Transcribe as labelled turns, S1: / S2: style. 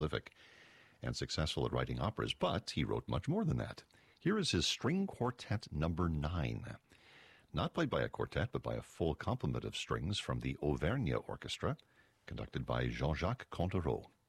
S1: prolific and successful at writing operas, but he wrote much more than that. Here is his String Quartet Number 9, not played by a quartet, but by a full complement of strings from the Auvergne Orchestra, conducted by Jean-Jacques Contereau.